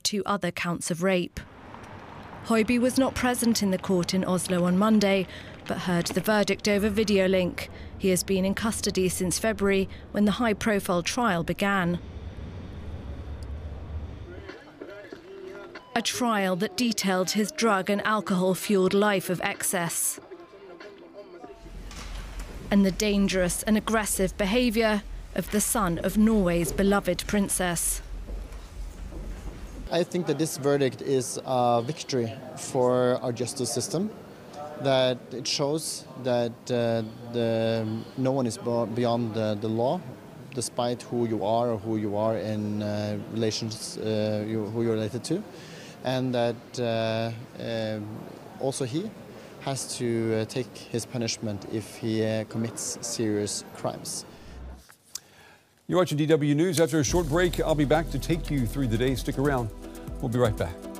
2 other counts of rape. Høiby was not present in the court in Oslo on Monday, but heard the verdict over video link. He has been in custody since February, when the high-profile trial began. A trial that detailed his drug and alcohol-fueled life of excess and the dangerous and aggressive behaviour of the son of Norway's beloved princess. I think that this verdict is a victory for our justice system, that it shows that no one is beyond the law, despite who you are or who you are in relations, who you're related to, and that also he has to take his punishment if he commits serious crimes. You're watching DW News. After a short break, I'll be back to take you through the day. Stick around. We'll be right back.